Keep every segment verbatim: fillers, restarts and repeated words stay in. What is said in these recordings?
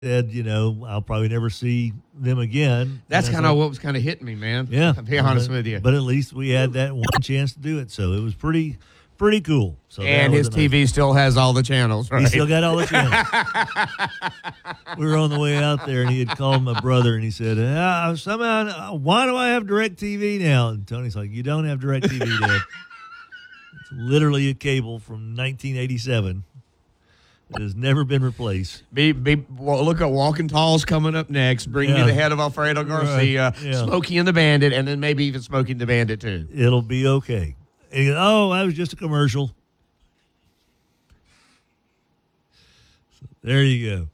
said, you know, I'll probably never see them again. That's kind of like, what was kind of hitting me, man. Yeah. I'll be honest but, with you. But at least we had that one chance to do it. So it was pretty, pretty cool. So and his T V nice still has all the channels, right? He still got all the channels. We were on the way out there, and he had called my brother, and he said, ah, somehow, uh, why do I have DirecTV now? And Tony's like, you don't have DirecTV, Dad. It's literally a cable from nineteen eighty-seven. It has never been replaced. Be, be, well, look at Walking Tall's coming up next. Bring yeah. you the head of Alfredo Garcia, right. yeah. Smokey and the Bandit, and then maybe even Smokey and the Bandit, too. It'll be okay. And he goes, oh, that was just a commercial. So there you go.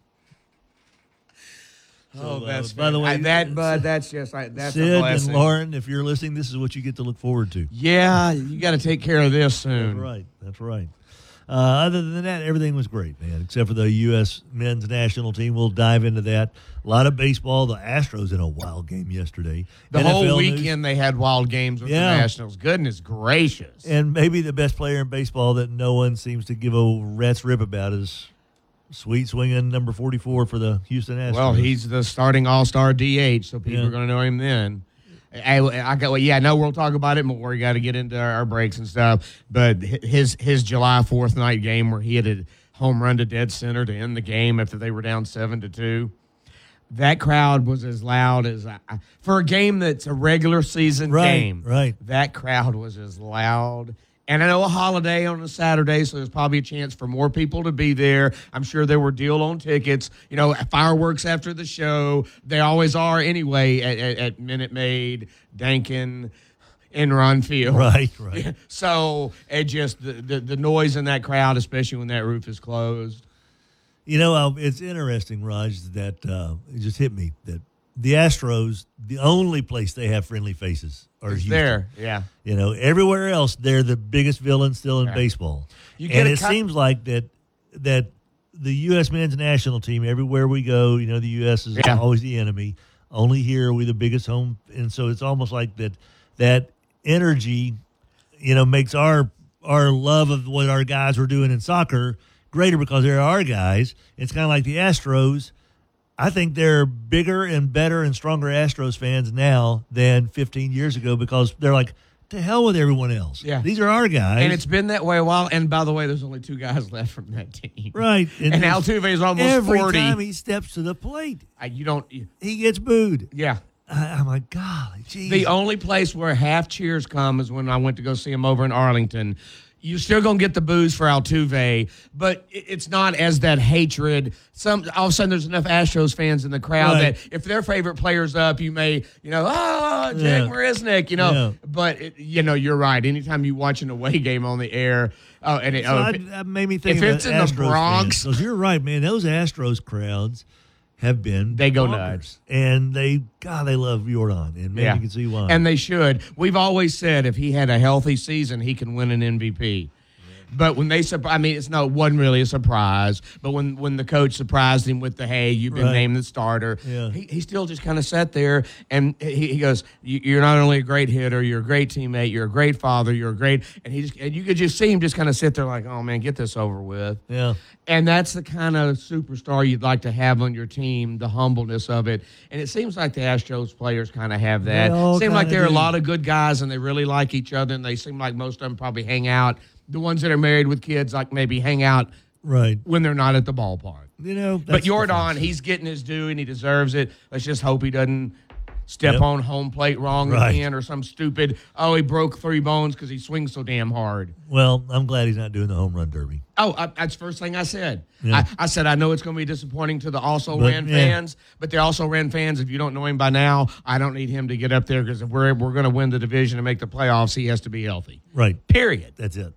Oh, so, that's uh, by the way, I, that bud, that's just I, that's Sid a blessing. and Lauren, if you're listening, this is what you get to look forward to. Yeah, you got to take care of this soon. That's right. That's right. Uh, other than that, everything was great, man, except for the U S men's national team. We'll dive into that. A lot of baseball. The Astros in a wild game yesterday. The N F L whole weekend news. they had wild games with yeah. the Nationals. Goodness gracious. And maybe the best player in baseball that no one seems to give a rat's rip about is sweet swinging number forty-four for the Houston Astros. Well, he's the starting all-star D H, so people yeah. are going to know him then. I, I got well, yeah. No, we'll talk about it more. We got to get into our, our breaks and stuff. But his his July fourth night game where he hit a home run to dead center to end the game after they were down seven to two. That crowd was as loud as I, for a game that's a regular season right, game. Right. That crowd was as loud. And I know a holiday on a Saturday, so there's probably a chance for more people to be there. I'm sure there were deal on tickets. You know, fireworks after the show. They always are anyway at, at, at Minute Maid, Dankin, Enron Field. Right, right. So it just the, the, the noise in that crowd, especially when that roof is closed. You know, uh, it's interesting, Raj, that uh, it just hit me that the Astros, the only place they have friendly faces are It's Houston. there, yeah. You know, everywhere else, they're the biggest villain still in Yeah. baseball. You get and a it cut- seems like that that the U S men's national team, everywhere we go, you know, the U S is Yeah. always the enemy. Only here are we the biggest home. And so it's almost like that that energy, you know, makes our our love of what our guys were doing in soccer greater because they're our guys. It's kind of like the Astros. I think they're bigger and better and stronger Astros fans now than fifteen years ago because they're like, to hell with everyone else. Yeah. These are our guys. And it's been that way a while. And by the way, there's only two guys left from that team. right. And, and Altuve is almost every forty. Every time he steps to the plate, I, you don't. You, he gets booed. yeah. I, I'm like, golly, geez. The only place where half cheers come is when I went to go see him over in Arlington. You're still going to get the boos for Altuve, but it's not as that hatred. Some all of a sudden, there's enough Astros fans in the crowd Right. that if their favorite player's up, you may, you know, oh, Jake Yeah. Marisnick, you know. Yeah. But it, you know, you're right. Anytime you watch an away game on the air, oh, and it, So oh, I, if it- that made me think if of it's the in the Astros Bronx- fans. 'Cause you're right, man. Those Astros crowds have been They go bonkers. nuts. And they, God, they love Jordan. And maybe Yeah. you can see why. And they should. We've always said if he had a healthy season, he can win an M V P. But when they, I mean, it's no, it wasn't really a surprise. But when, when the coach surprised him with the, hey, you've been Right. named the starter, Yeah. he, he still just kind of sat there and he, he goes, "You- you're not only a great hitter, you're a great teammate, you're a great father, you're a great, and he just, and you could just see him just kind of sit there like, oh man, get this over with. yeah. And that's the kind of superstar you'd like to have on your team, the humbleness of it. And it seems like the Astros players kind of have that. They all Seem like kinda there are a do. lot of good guys and they really like each other and they seem like most of them probably hang out. The ones that are married with kids like maybe hang out Right. when they're not at the ballpark. You know, But that's the Jordan, thing. he's getting his due and he deserves it. Let's just hope he doesn't step Yep. on home plate wrong Right. again or some stupid, oh, he broke three bones because he swings so damn hard. Well, I'm glad he's not doing the home run derby. Oh, I, that's the first thing I said. Yeah. I, I said I know it's going to be disappointing to the also But, Ran yeah. fans, but they're also Ran fans. If you don't know him by now, I don't need him to get up there because if we're we're going to win the division and make the playoffs, he has to be healthy. Right. Period. That's it.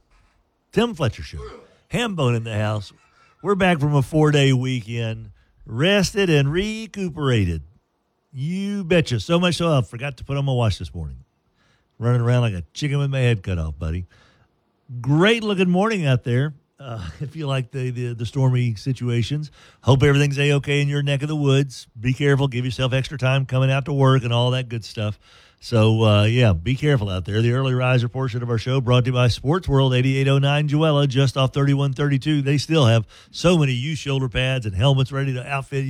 Tim Fletcher Show. Hambone in the house. We're back from a four-day weekend, rested and recuperated. You betcha. So much so I forgot to put on my watch this morning. Running around like a chicken with my head cut off, buddy. Great looking morning out there. Uh, if you like the, the the stormy situations, hope everything's a-okay in your neck of the woods. Be careful. Give yourself extra time coming out to work and all that good stuff. So, uh, yeah, be careful out there. The early riser portion of our show brought to you by Sports World, eighty-eight oh nine Joella, just off thirty-one thirty-two. They still have so many used shoulder pads and helmets ready to outfit